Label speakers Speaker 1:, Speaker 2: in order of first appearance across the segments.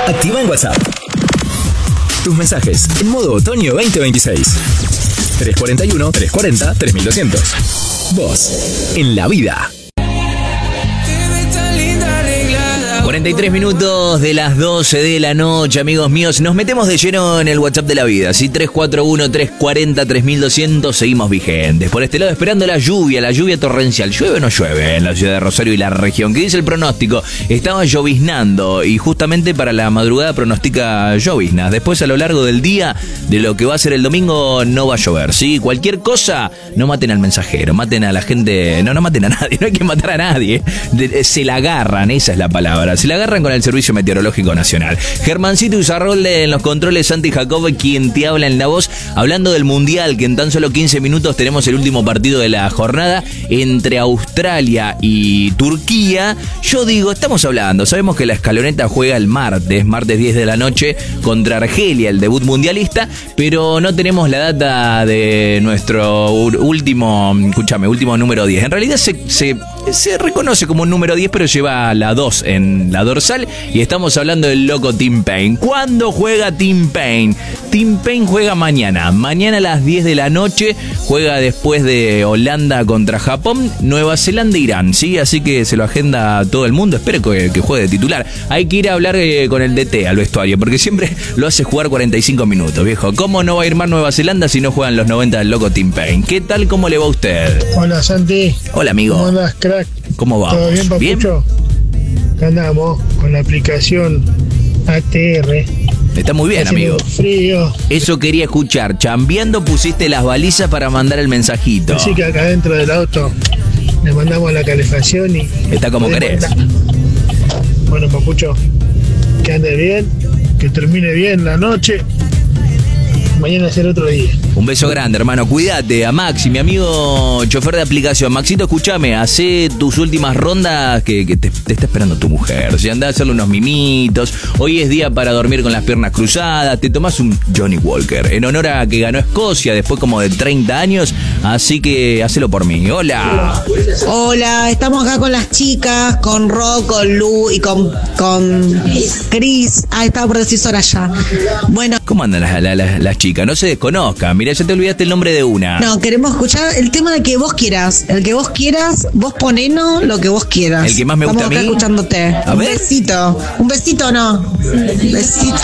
Speaker 1: Activa en WhatsApp tus mensajes en modo otoño 2026. 341-340-3200. Vos, en la vida. 43 minutos de las 12 de la noche, amigos míos. Nos metemos de lleno en el WhatsApp de la vida. ¿Sí? 341-340-3200. Seguimos vigentes. Por este lado, esperando la lluvia torrencial. ¿Llueve o no llueve en la ciudad de Rosario y la región? ¿Qué dice el pronóstico? Estaba lloviznando y justamente para la madrugada pronostica lloviznas. Después, a lo largo del día, de lo que va a ser el domingo, no va a llover. ¿Sí? Cualquier cosa, no maten al mensajero, maten a la gente. No maten a nadie, no hay que matar a nadie. Se la agarran, esa es la palabra. Se la agarran con el Servicio Meteorológico Nacional. Germancito Uzarrolde en los controles, Santi Jacob, quien te habla en la voz, hablando del Mundial, que en tan solo 15 minutos tenemos el último partido de la jornada entre Australia y Turquía. Yo digo, estamos hablando, sabemos que la escaloneta juega el martes 10 de la noche contra Argelia, el debut mundialista, pero no tenemos la data de nuestro último número 10. En realidad se reconoce como un número 10, pero lleva la 2 en la dorsal, y estamos hablando del loco Tim Payne. ¿Cuándo juega Tim Payne? Tim Payne juega mañana a las 10 de la noche, juega después de Holanda contra Japón, Nueva Zelanda e Irán, ¿sí? Así que se lo agenda todo el mundo, espero que juegue de titular. Hay que ir a hablar con el DT al vestuario, porque siempre lo hace jugar 45 minutos, viejo. ¿Cómo no va a ir más Nueva Zelanda si no juegan los 90 del loco Tim Payne? ¿Qué tal? ¿Cómo le va a usted?
Speaker 2: Hola, Santi.
Speaker 3: Hola, amigo.
Speaker 2: ¿Cómo andas, crack?
Speaker 3: ¿Cómo vamos?
Speaker 2: ¿Todo bien, papucho? Acá andamos con la aplicación ATR.
Speaker 3: Está muy bien, amigo.
Speaker 2: Frío.
Speaker 3: Eso quería escuchar. Chambeando pusiste las balizas para mandar el mensajito.
Speaker 2: Así que acá dentro del auto le mandamos la calefacción y...
Speaker 3: Está como querés.
Speaker 2: Bueno, papucho, que ande bien, que termine bien la noche. Mañana será otro día.
Speaker 3: Un beso grande, hermano. Cuídate. A Maxi, mi amigo chofer de aplicación. Maxito, escúchame, hacé tus últimas rondas que te está esperando tu mujer. Si andás a hacerle unos mimitos. Hoy es día para dormir con las piernas cruzadas. Te tomás un Johnny Walker en honor a que ganó Escocia después como de 30 años. Así que hacelo por mí. Hola.
Speaker 4: Hola, estamos acá con las chicas, con Ro, con Lu y con Cris. Estaba por decir Soraya. Bueno.
Speaker 3: ¿Cómo andan las chicas? No se desconozcan. Mirá, ya te olvidaste el nombre de una.
Speaker 4: No, queremos escuchar el tema de que vos quieras. El que vos quieras, vos ponenos lo que vos quieras.
Speaker 3: El que más me gusta a mí.
Speaker 4: Estamos acá escuchándote.
Speaker 3: A ver.
Speaker 4: Un besito o no. Besito.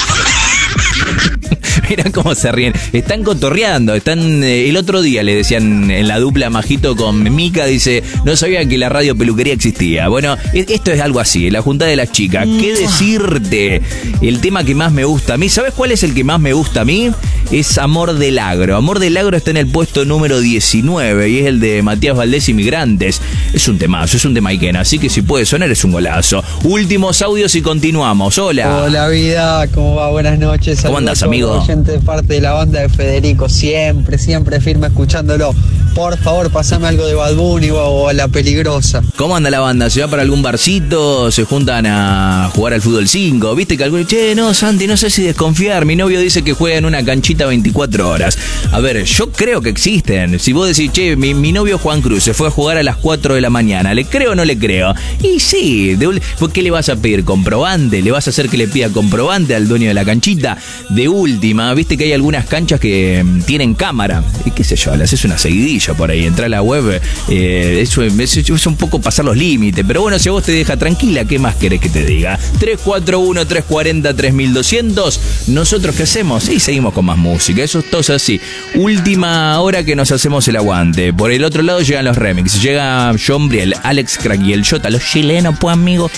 Speaker 3: Mirá cómo se ríen. Están cotorreando. El otro día le decían en la dupla Majito con Mica, dice, no sabía que la radio peluquería existía. Bueno, esto es algo así, la juntada de las chicas. ¿Qué decirte? El tema que más me gusta a mí. ¿Sabes cuál es el que más me gusta a mí? Es Amor del Agro. Amor del Agro está en el puesto número 19 y es el de Matías Valdés y Migrantes. Es un temazo, es un tema Iquena, así que si puede sonar es un golazo. Últimos audios y continuamos. Hola.
Speaker 5: Hola, vida, ¿cómo va? Buenas noches.
Speaker 3: ¿Cómo andas, amigo?
Speaker 5: De parte de la banda de Federico, siempre firme escuchándolo. Por favor, pasame algo de Bad Bunny o a La Peligrosa.
Speaker 3: ¿Cómo anda la banda? ¿Se va para algún barcito? ¿Se juntan a jugar al fútbol 5? ¿Viste que algunos... no, Santi, no sé si desconfiar. Mi novio dice que juega en una canchita 24 horas. A ver, yo creo que existen. Si vos decís, mi novio Juan Cruz se fue a jugar a las 4 de la mañana, ¿le creo o no le creo? Y sí, ¿qué le vas a pedir? ¿Comprobante? ¿Le vas a hacer que le pida comprobante al dueño de la canchita? De última, viste que hay algunas canchas que tienen cámara. Y qué sé yo, le haces una seguidilla por ahí, entra a la web. Eso es un poco pasar los límites. Pero bueno, si a vos te deja tranquila, ¿qué más querés que te diga? 341-340-3200. ¿Nosotros qué hacemos? Y seguimos con más música. Eso es todo así. Última hora que nos hacemos el aguante. Por el otro lado llegan los remix. Llega John Briel, Alex Crack y el Jota, los chilenos, pues amigos.